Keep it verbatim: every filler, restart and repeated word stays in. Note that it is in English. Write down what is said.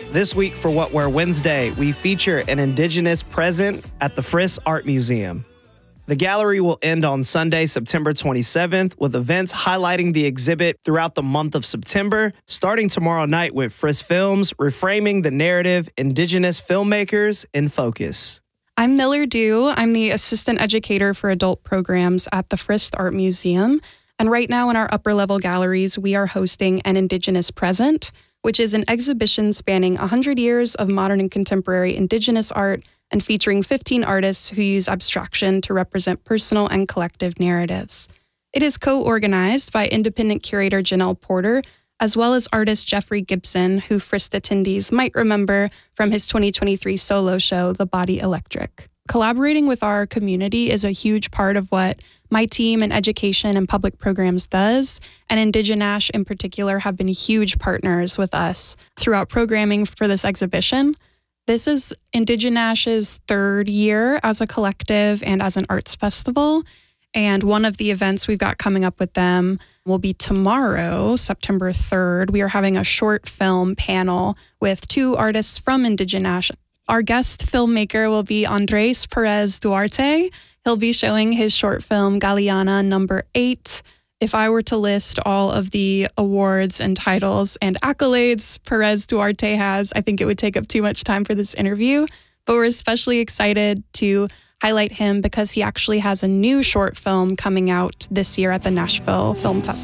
This week for What Wear Wednesday, we feature an Indigenous present at the Frist Art Museum. The gallery will end on Sunday, September twenty-seventh, with events highlighting the exhibit throughout the month of September, starting tomorrow night with Frist Films, reframing the narrative, Indigenous filmmakers in focus. I'm Miller Dew. I'm the assistant educator for adult programs at the Frist Art Museum. And right now in our upper level galleries, we are hosting an Indigenous Present, which is an exhibition spanning one hundred years of modern and contemporary Indigenous art and featuring fifteen artists who use abstraction to represent personal and collective narratives. It is co-organized by independent curator Janelle Porter, as well as artist Jeffrey Gibson, who Frist attendees might remember from his twenty twenty-three solo show, The Body Electric. Collaborating with our community is a huge part of what my team in education and public programs does, and Indiginash in particular have been huge partners with us throughout programming for this exhibition. This is Indiginash's third year as a collective and as an arts festival, and one of the events we've got coming up with them will be tomorrow, September third. We are having a short film panel with two artists from Indiginash. Our guest filmmaker will be Andres Perez Duarte. He'll be showing his short film, Galiana number eight. If I were to list all of the awards and titles and accolades Perez Duarte has, I think it would take up too much time for this interview. But we're especially excited to highlight him because he actually has a new short film coming out this year at the Nashville Film Festival.